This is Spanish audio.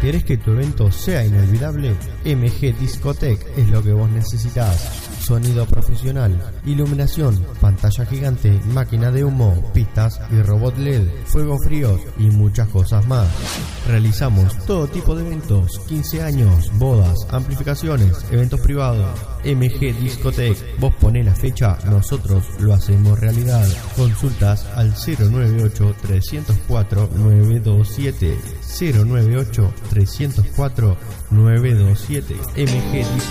¿Querés que tu evento sea inolvidable? MG Discotech es lo que vos necesitas. Sonido profesional, iluminación, pantalla gigante, máquina de humo, pistas y robot LED, fuegos fríos y muchas cosas más. Realizamos todo tipo de eventos, 15 años, bodas, amplificaciones, eventos privados. MG Discotech, vos ponés la fecha, nosotros lo hacemos realidad. Consultas al 098-304-927, 098-304-927. MG Discotech.